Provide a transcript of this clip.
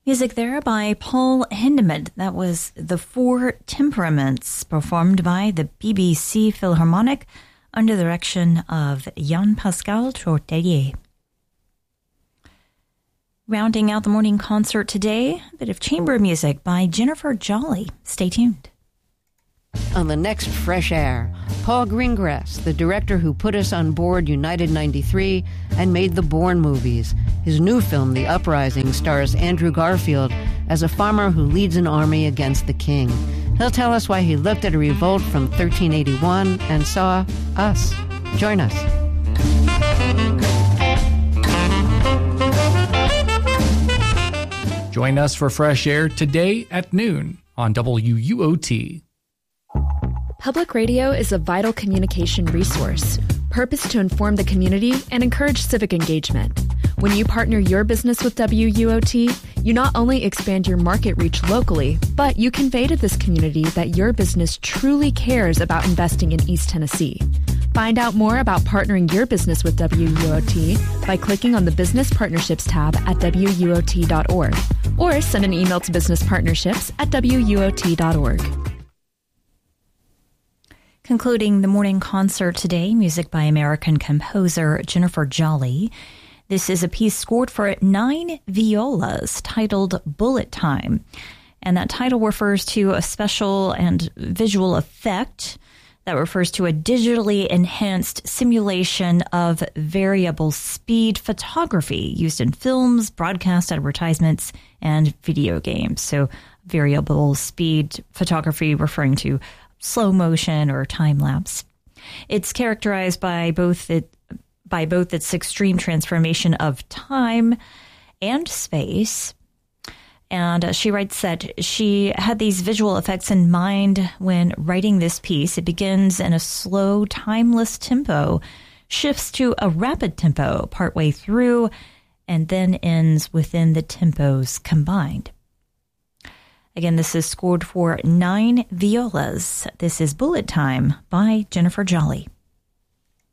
Music there by Paul Hindemith. That was The Four Temperaments, performed by the BBC Philharmonic under the direction of Jean-Pascal Tortelier. Rounding out the morning concert today, a bit of chamber music by Jennifer Jolly. Stay tuned. On the next Fresh Air, Paul Greengrass, the director who put us on board United 93 and made the Bourne movies. His new film, The Uprising, stars Andrew Garfield as a farmer who leads an army against the king. He'll tell us why he looked at a revolt from 1381 and saw us. Join us. Join us for Fresh Air today at noon on WUOT. Public radio is a vital communication resource, purposed to inform the community and encourage civic engagement. When you partner your business with WUOT, you not only expand your market reach locally, but you convey to this community that your business truly cares about investing in East Tennessee. Find out more about partnering your business with WUOT by clicking on the Business Partnerships tab at WUOT.org or send an email to businesspartnerships@WUOT.org. Concluding the morning concert today, music by American composer Jennifer Jolly. This is a piece scored for 9 violas titled Bullet Time. And that title refers to a special and visual effect that refers to a digitally enhanced simulation of variable speed photography used in films, broadcast advertisements, and video games. So variable speed photography referring to slow motion or time lapse. It's characterized by both its extreme transformation of time and space. And she writes that she had these visual effects in mind when writing this piece. It begins in a slow, timeless tempo, shifts to a rapid tempo partway through, and then ends within the tempos combined. Again, this is scored for 9 violas. This is Bullet Time by Jennifer Jolly.